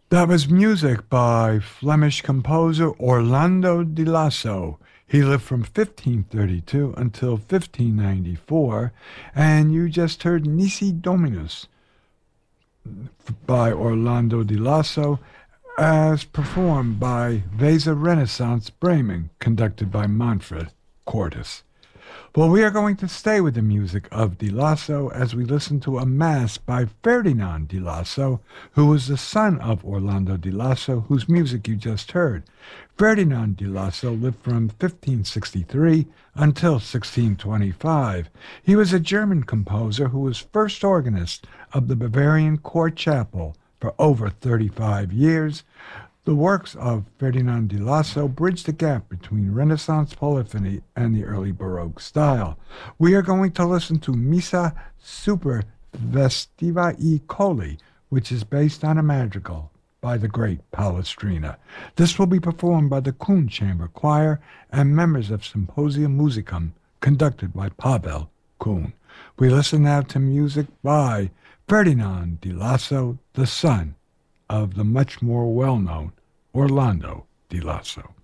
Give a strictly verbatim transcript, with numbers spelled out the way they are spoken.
That was music by Flemish composer Orlando di Lasso. He lived from fifteen thirty-two until fifteen ninety-four, and you just heard Nisi Dominus by Orlando di Lasso as performed by Weser Renaissance Bremen, conducted by Manfred Cortis. Well, we are going to stay with the music of Di Lasso as we listen to a mass by Ferdinand Di Lasso, who was the son of Orlando Di Lasso, whose music you just heard. Ferdinand Di Lasso lived from fifteen sixty-three until sixteen twenty-five. He was a German composer who was first organist of the Bavarian Court Chapel for over thirty-five years. The works of Ferdinand di Lasso bridge the gap between Renaissance polyphony and the early Baroque style. We are going to listen to Missa super vestiva e coli, which is based on a madrigal by the great Palestrina. This will be performed by the Kuhn Chamber Choir and members of Symposium Musicum, conducted by Pavel Kuhn. We listen now to music by Ferdinand di Lasso, the son of the much more well-known Orlando Di Lasso.